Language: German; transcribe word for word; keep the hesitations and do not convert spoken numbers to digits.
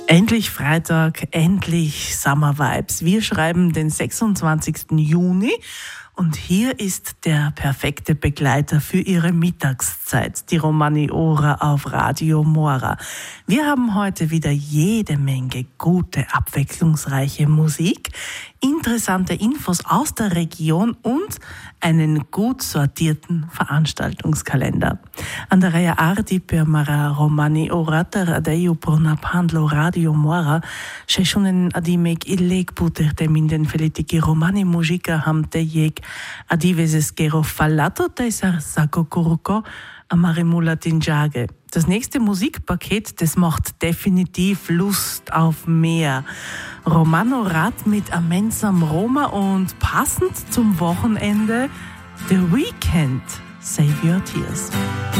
Endlich Freitag, endlich Summer Vibes. Wir schreiben den sechsundzwanzigsten Juni und hier ist der perfekte Begleiter für Ihre Mittagszeit, die Romani Ora auf Radio Mora. Wir haben heute wieder jede Menge gute, abwechslungsreiche Musik, interessante Infos aus der Region und einen gut sortierten Veranstaltungskalender. Andrea Ardi per Mara Romani Orata Radeju Pronaphandlo Radio Mora, Sheshunen Adimek Illeg Puter Teminden Felitiki Romani Muzika Hamte Jeg Adiveses Gero Fallato Taisar Sako Kuruko Amarimula Tinjage. Das nächste Musikpaket, das macht definitiv Lust auf mehr. Romano Rad mit Amensam Roma und passend zum Wochenende The Weekend. Save Your Tears.